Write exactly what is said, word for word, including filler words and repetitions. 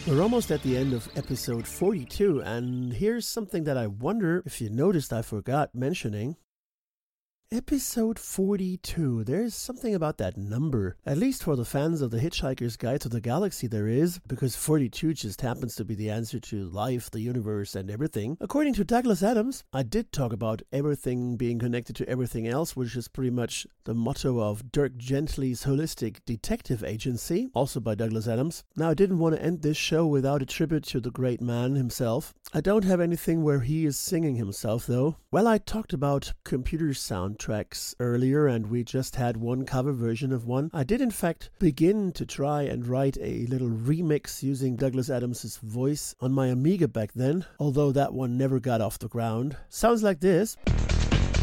We're almost at the end of episode forty-two, and here's something that I wonder if you noticed I forgot mentioning. Episode forty-two. There's something about that number. At least for the fans of The Hitchhiker's Guide to the Galaxy there is, because forty-two just happens to be the answer to life, the universe, and everything. According to Douglas Adams, I did talk about everything being connected to everything else, which is pretty much the motto of Dirk Gently's Holistic Detective Agency, also by Douglas Adams. Now, I didn't want to end this show without a tribute to the great man himself. I don't have anything where he is singing himself, though. Well, I talked about computer soundtracks earlier, and we just had one cover version of one. I did, in fact, begin to try and write a little remix using Douglas Adams' voice on my Amiga back then, although that one never got off the ground. Sounds like this.